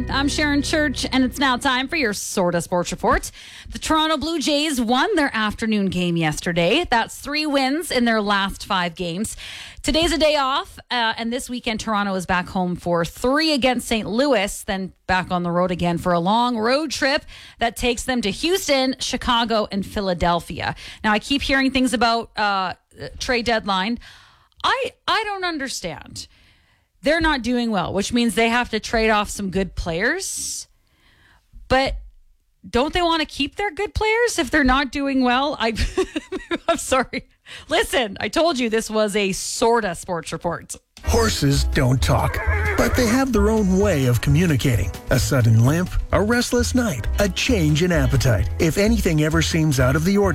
morning. I'm Sharon Church, and it's now time for your Sorta Sports Report. The Toronto Blue Jays won their afternoon game yesterday. That's 3 wins in their last 5 games. Today's a day off, and this weekend Toronto is back home for 3 against St. Louis, then back on the road again for a long road trip that takes them to Houston, Chicago, and Philadelphia. Now, I keep hearing things about trade deadline. I don't understand. They're not doing well, which means they have to trade off some good players. But don't they want to keep their good players if they're not doing well? I'm sorry. Listen, I told you this was a sorta sports report. Horses don't talk, but they have their own way of communicating. A sudden limp, a restless night, a change in appetite. If anything ever seems out of the ordinary,